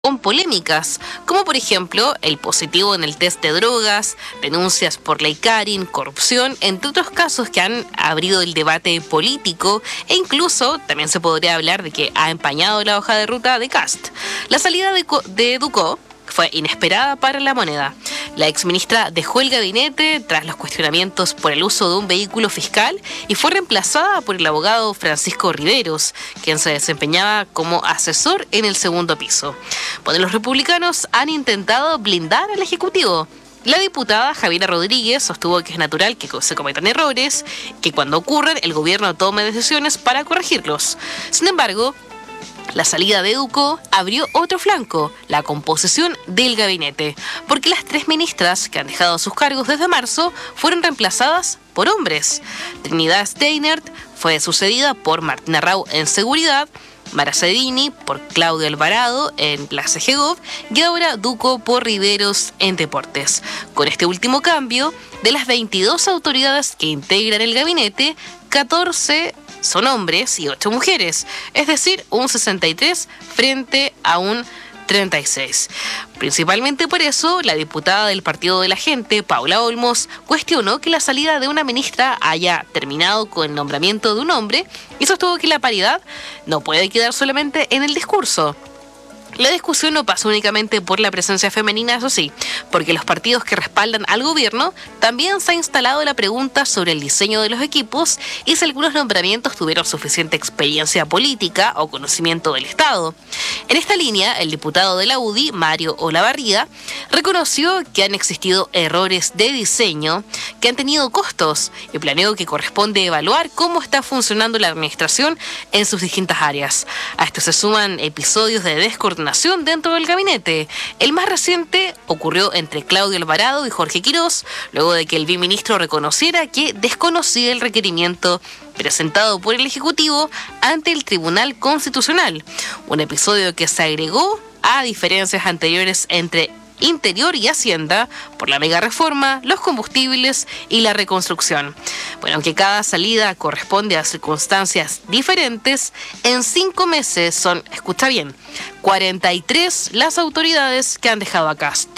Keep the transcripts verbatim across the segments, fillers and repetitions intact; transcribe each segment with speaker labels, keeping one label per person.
Speaker 1: con polémicas, como por ejemplo el positivo en el test de drogas, denuncias por ley Karin, corrupción, entre otros casos que han abrido el debate político e incluso también se podría hablar de que ha empañado la hoja de ruta de Kast. La salida de, de Ducó fue inesperada para la moneda. La exministra dejó el gabinete tras los cuestionamientos por el uso de un vehículo fiscal y fue reemplazada por el abogado Francisco Riveros, quien se desempeñaba como asesor en el segundo piso. Bueno, los republicanos han intentado blindar al Ejecutivo. La diputada Javiera Rodríguez sostuvo que es natural que se cometan errores, que cuando ocurren el gobierno tome decisiones para corregirlos. Sin embargo, la salida de Ducó abrió otro flanco, la composición del gabinete, porque las tres ministras que han dejado sus cargos desde marzo fueron reemplazadas por hombres. Trinidad Steinert fue sucedida por Martina Rau en Seguridad, Mara Cedini por Claudio Alvarado en la C G Gov y ahora Ducó por Riveros en Deportes. Con este último cambio, de las veintidós autoridades que integran el gabinete, catorce son hombres y ocho mujeres, es decir, un sesenta y tres frente a un treinta y seis. Principalmente por eso, la diputada del Partido de la Gente, Paula Olmos, cuestionó que la salida de una ministra haya terminado con el nombramiento de un hombre y sostuvo que la paridad no puede quedar solamente en el discurso. La discusión no pasa únicamente por la presencia femenina, eso sí, porque los partidos que respaldan al gobierno también se ha instalado la pregunta sobre el diseño de los equipos y si algunos nombramientos tuvieron suficiente experiencia política o conocimiento del Estado. En esta línea, el diputado de la U D I, Mario Olavarría, reconoció que han existido errores de diseño que han tenido costos y planeó que corresponde evaluar cómo está funcionando la administración en sus distintas áreas. A esto se suman episodios de descoordinación dentro del gabinete. El más reciente ocurrió entre Claudio Alvarado y Jorge Quirós, luego de que el biministro reconociera que desconocía el requerimiento presentado por el Ejecutivo ante el Tribunal Constitucional. Un episodio que se agregó a diferencias anteriores entre Interior y Hacienda por la mega reforma, los combustibles y la reconstrucción. Bueno, aunque cada salida corresponde a circunstancias diferentes, en cinco meses son, escucha bien, cuarenta y tres las autoridades que han dejado a Kast.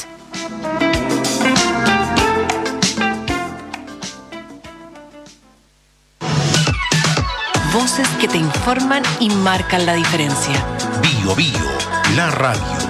Speaker 2: Voces que te informan y marcan la diferencia.
Speaker 3: Bio Bio, la radio.